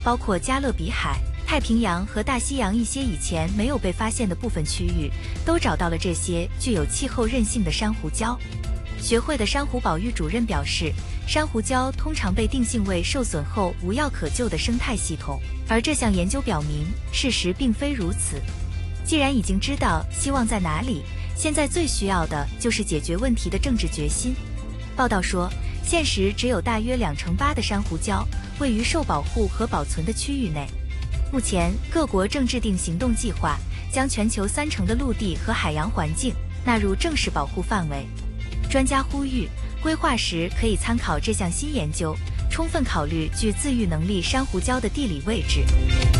包括加勒比海、太平洋和大西洋一些以前没有被发现的部分区域，都找到了这些具有气候韧性的珊瑚礁。学会的珊瑚保育主任表示，珊瑚礁通常被定性为受损后无药可救的生态系统，而这项研究表明，事实并非如此。既然已经知道希望在哪里，现在最需要的就是解决问题的政治决心。报道说，现时只有大约2%8的珊瑚礁位于受保护和保存的区域内。目前，各国正制定行动计划，将全球30%的陆地和海洋环境纳入正式保护范围。专家呼吁，规划时可以参考这项新研究，充分考虑具自愈能力珊瑚礁的地理位置。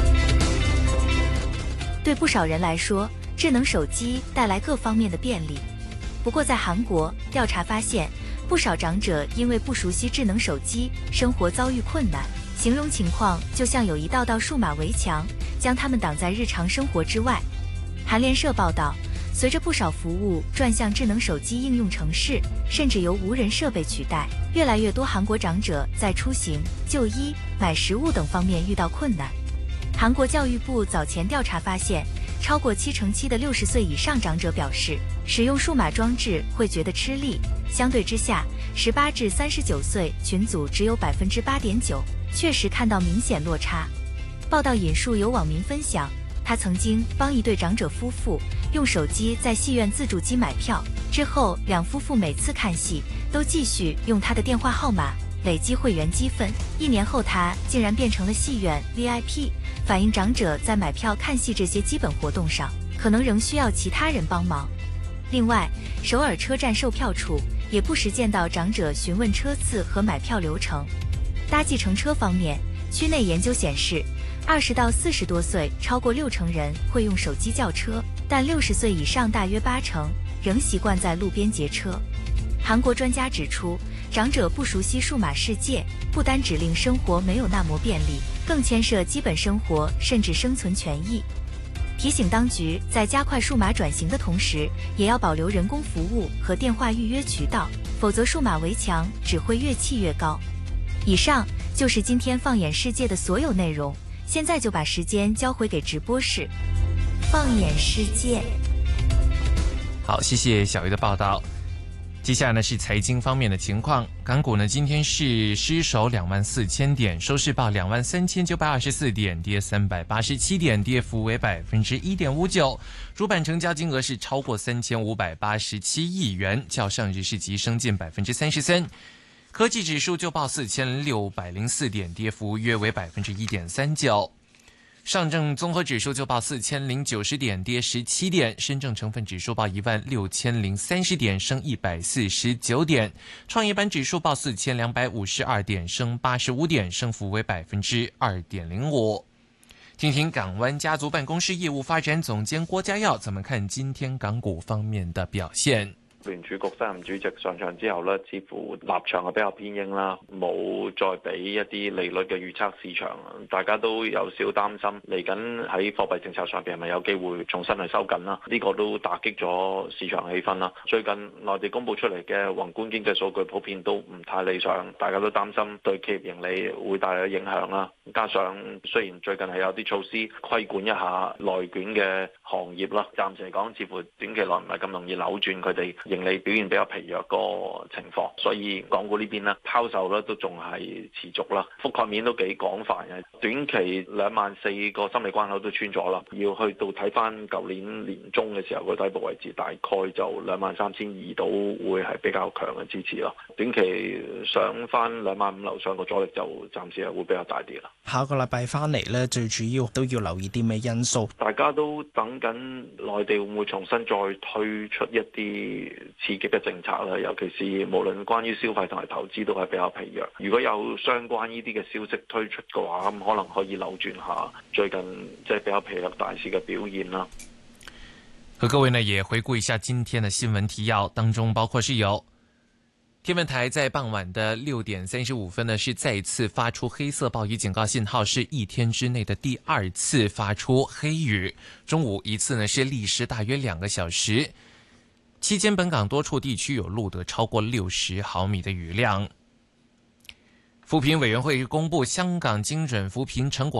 对不少人来说，智能手机带来各方面的便利。不过在韩国，调查发现，不少长者因为不熟悉智能手机，生活遭遇困难。形容情况就像有一道道数码围墙，将他们挡在日常生活之外。韩联社报道，随着不少服务转向智能手机应用程式，甚至由无人设备取代，越来越多韩国长者在出行、就医、买食物等方面遇到困难。韩国教育部早前调查发现，超过7%的60岁以上长者表示，使用数码装置会觉得吃力。相对之下，18至39岁群组只有8.9%，确实看到明显落差。报道引述有网民分享，他曾经帮一对长者夫妇用手机在戏院自助机买票，之后两夫妇每次看戏都继续用他的电话号码累积会员积分。1年后，他竟然变成了戏院 VIP， 反映长者在买票、看戏这些基本活动上，可能仍需要其他人帮忙。另外，首尔车站售票处也不时见到长者询问车次和买票流程。搭计程车方面，区内研究显示，20到40多岁超过60%人会用手机叫车，但60岁以上大约80%仍习惯在路边截车。韩国专家指出，长者不熟悉数码世界，不单只令生活没有那么便利，更牵涉基本生活甚至生存权益。提醒当局在加快数码转型的同时，也要保留人工服务和电话预约渠道，否则数码围墙只会越砌越高。以上就是今天放眼世界的所有内容，现在就把时间交回给直播室。放眼世界。 好，谢谢小鱼的报道。接下来呢是财经方面的情况，港股呢今天是失守24000点，收市报23924点，跌387点，跌幅为1.59%。主板成交金额是超过3587亿元，较上日是急升近33%。科技指数就报4604点，跌幅约为1.39%。上证综合指数就报4090点，跌17点；深证成分指数报16030点，升149点；创业板指数报4252点，升85点，升幅为2.05%。听听港湾家族办公室业务发展总监郭家耀怎么看今天港股方面的表现。 聯儲局新任主席上場之後呢，似乎立場係比較偏鷹啦，冇再俾一啲利率嘅預測市場，大家都有少擔心嚟緊喺貨幣政策上邊係咪有機會重新去收緊啦？呢個都打擊咗市場氣氛啦。最近內地公佈出嚟嘅宏觀經濟數據普遍都唔太理想，大家都擔心對企業盈利會帶來影響啦。加上雖然最近係有啲措施規管一下內卷嘅行業啦，暫時嚟講似乎短期內唔係咁容易扭轉佢哋盈利表現比較疲弱個情況，所以港股呢邊呢拋售咧都仲係持續啦，覆蓋面都幾廣泛嘅。短期24000個心理關口都穿咗啦，要去到睇翻舊年年中嘅時候個底部位置，大概就23200度會係比較強嘅支持咯。短期上翻25000樓上個阻力就暫時係會比較大啲啦。 下個禮拜翻嚟咧，最主要都要留意啲咩因素？ 大家都等緊內地會唔會重新再推出一啲刺激嘅政策啦，尤其是無論關於消費同埋投資都係比較疲弱。如果有相關呢啲嘅消息推出嘅話，咁可能可以扭轉下最近即係比較疲弱大市嘅表現啦。 和各位呢也回顧一下今天的新聞提要，當中包括是有天文台在傍晚的6點35分呢，是再次發出黑色暴雨警告信號，是1天之內的第2次發出黑雨。中午一次呢，是歷時大約2個小時。期間本港多處地區有錄得超過60毫米的雨量。 扶贫委员会公布香港精准扶贫成果